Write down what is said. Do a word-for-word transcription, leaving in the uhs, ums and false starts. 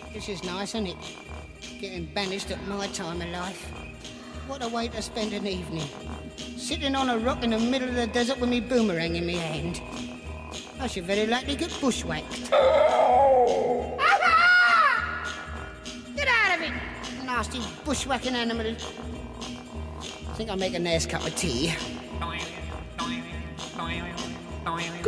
This is nice, isn't it? Getting banished at my time of life. What a way to spend an evening. Sitting on a rock in the middle of the desert with me boomerang in my hand. I should very likely get bushwhacked. Get out of it, nasty bushwhacking animal. I think I'll make a nice cup of tea.